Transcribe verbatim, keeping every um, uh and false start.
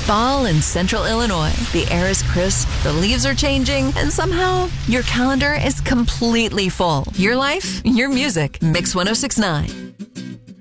Fall in Central Illinois. The air is crisp, the leaves are changing, and somehow your calendar is completely full. Your life, your music. Mix one oh six point nine.